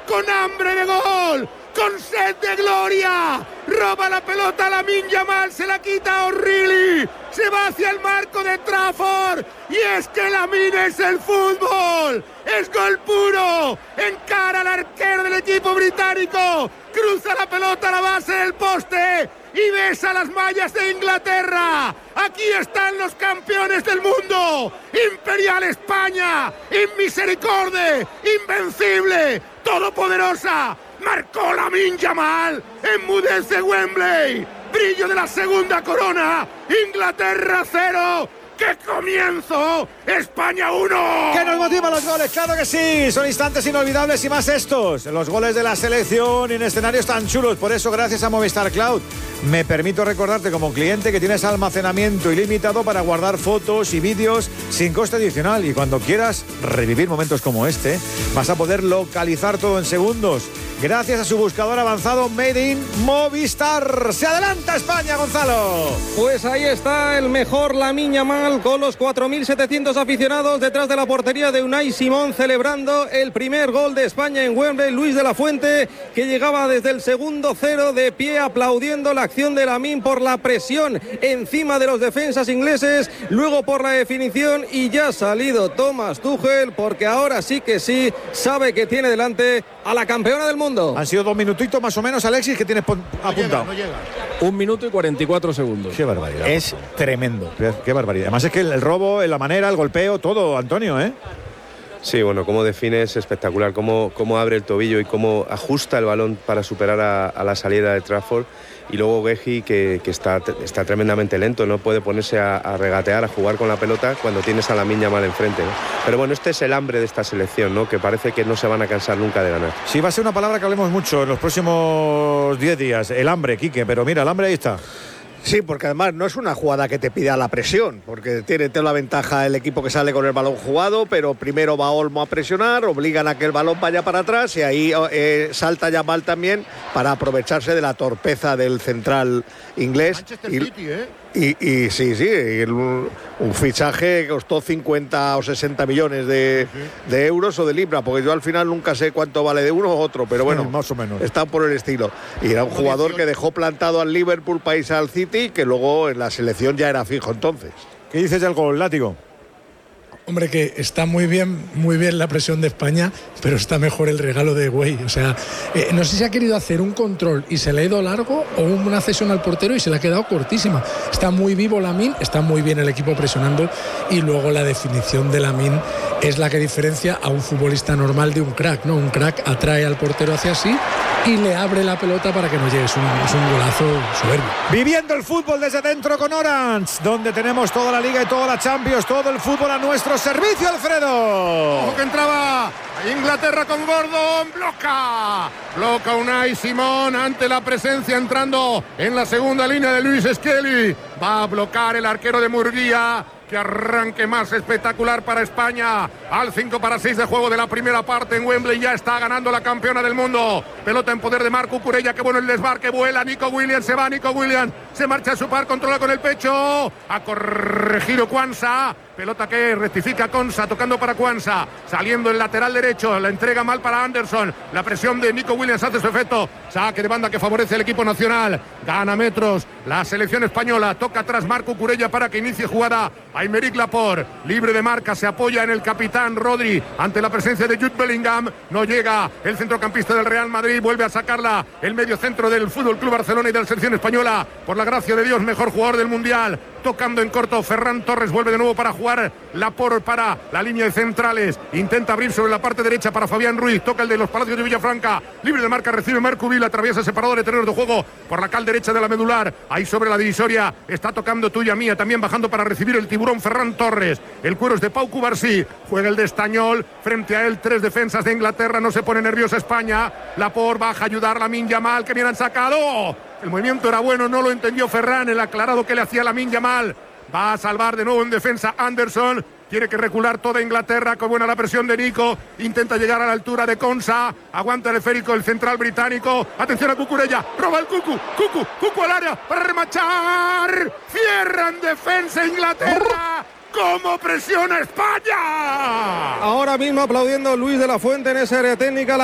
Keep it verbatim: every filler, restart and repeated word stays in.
con hambre de gol, con sed de gloria. Roba la pelota a Lamine Yamal, se la quita a O'Reilly, se va hacia el marco de Trafford, y es que Lamine es el fútbol, es gol puro, encara al arquero del equipo británico, cruza la pelota a la base del poste y besa las mallas de Inglaterra. Aquí están los campeones del mundo, Imperial España, inmisericorde, invencible, todopoderosa. Marcó Lamine Yamal, enmudece Wembley, brillo de la segunda corona, Inglaterra cero. ¡Qué comienzo! ¡España uno! ¿Qué nos motiva los goles? ¡Claro que sí! Son instantes inolvidables y más estos. Los goles de la selección en escenarios tan chulos. Por eso, gracias a Movistar Cloud, me permito recordarte como cliente que tienes almacenamiento ilimitado para guardar fotos y vídeos sin coste adicional. Y cuando quieras revivir momentos como este, vas a poder localizar todo en segundos. Gracias a su buscador avanzado Made in Movistar. ¡Se adelanta España, Gonzalo! Pues ahí está el mejor Lamine Yamal con los cuatro mil setecientos aficionados detrás de la portería de Unai Simón, celebrando el primer gol de España en Wembley. Luis de la Fuente, que llegaba desde el segundo cero de pie aplaudiendo la acción de Lamine por la presión encima de los defensas ingleses, luego por la definición, y ya ha salido Thomas Tuchel porque ahora sí que sí sabe que tiene delante a la campeona del mundo. Han sido dos minutitos más o menos, Alexis, que tienes apuntado. No llega, no llega. Un minuto y cuarenta y cuatro segundos. Qué barbaridad. Es tremendo. Qué, qué barbaridad. Además es que el, el robo, la manera, el golpeo, todo, Antonio, ¿eh? Sí, bueno, cómo define es espectacular, cómo, cómo abre el tobillo y cómo ajusta el balón para superar a, a la salida de Trafford. Y luego Guehi, que, que está, está tremendamente lento, no puede ponerse a, a regatear, a jugar con la pelota cuando tienes a Lamine Yamal enfrente, ¿no? Pero bueno, este es el hambre de esta selección, ¿no? Que parece que no se van a cansar nunca de ganar. Sí, va a ser una palabra que hablemos mucho en los próximos diez días, el hambre, Quique, pero mira, el hambre ahí está. Sí, porque además no es una jugada que te pida la presión, porque tiene, tiene la ventaja el equipo que sale con el balón jugado, pero primero va Olmo a presionar, obligan a que el balón vaya para atrás y ahí eh, salta Yamal también para aprovecharse de la torpeza del central inglés. Manchester y, City, ¿eh? Y, y sí, sí, el, un fichaje que costó cincuenta o sesenta millones de, sí. de euros o de libras, porque yo al final nunca sé cuánto vale de uno u otro, pero bueno, sí, más o menos. Está por el estilo. Y era un jugador que dejó plantado al Liverpool para irse al City, que luego en la selección ya era fijo entonces. ¿Qué dices del gol, Látigo? Hombre, que está muy bien, muy bien la presión de España, pero está mejor el regalo de Güey. O sea, eh, no sé si ha querido hacer un control y se le ha ido largo, o una cesión al portero y se le ha quedado cortísima. Está muy vivo Lamine, está muy bien el equipo presionando, y luego la definición de Lamine es la que diferencia a un futbolista normal de un crack, ¿no? Un crack atrae al portero hacia sí y le abre la pelota para que no llegue. Es un, es un golazo soberbio. Viviendo el fútbol desde dentro con Orange, donde tenemos toda la Liga y toda la Champions, todo el fútbol a nuestro servicio, Alfredo. Ojo que entraba Inglaterra con Gordon, bloca, bloca Unai Simón ante la presencia entrando en la segunda línea de Luis Skelly. Va a bloquear el arquero de Murguía. Que arranque más espectacular para España. Al cinco para seis de juego de la primera parte en Wembley. Ya está ganando la campeona del mundo. Pelota en poder de Marco Cucurella. Qué bueno el desbarque. Vuela Nico Williams. Se va Nico Williams. Se marcha a su par. Controla con el pecho. A corregido Quansah. Pelota que rectifica Konsa, tocando para Quansah. Saliendo el lateral derecho. La entrega mal para Anderson. La presión de Nico Williams hace su efecto. Saque de banda que favorece al equipo nacional. Gana metros la selección española. Toca atrás Marco Cucurella para que inicie jugada. Aymeric Laporte, libre de marca, se apoya en el capitán Rodri ante la presencia de Jude Bellingham. No llega el centrocampista del Real Madrid. Vuelve a sacarla el medio centro del Fútbol Club Barcelona y de la selección española. Por la gracia de Dios, mejor jugador del Mundial. Tocando en corto, Ferran Torres vuelve de nuevo para jugar. Laporte para la línea de centrales. Intenta abrir sobre la parte derecha para Fabián Ruiz. Toca el de los Palacios de Villafranca. Libre de marca, recibe Mercuril. Atraviesa el separador de terrenos de juego por la cal derecha de la medular. Ahí sobre la divisoria está tocando tuya mía. También bajando para recibir el tiburón Ferran Torres. El cuero es de Pau Cubarsí. Juega el de Estañol. Frente a él, tres defensas de Inglaterra. No se pone nerviosa España. Laporte baja a ayudar a Lamine Yamal, que bien han sacado. El movimiento era bueno, no lo entendió Ferran. El aclarado que le hacía Lamine Yamal. Va a salvar de nuevo en defensa Anderson. Quiere que recular toda Inglaterra. Con buena la presión de Nico. Intenta llegar a la altura de Konsa. Aguanta el esférico el central británico. Atención a Cucurella. Roba el Cucu. Cucu. Cucu al área para remachar. Cierra en defensa Inglaterra. ¿Cómo presiona España? Ahora mismo aplaudiendo Luis de la Fuente en esa área técnica. La